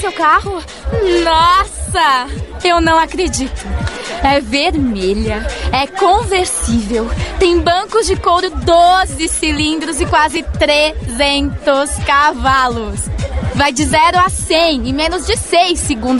seu carro? Nossa, eu não acredito. É vermelha, é conversível, tem bancos de couro 12 cilindros e quase 300 cavalos. Vai de 0 a 100 em menos de 6 segundos.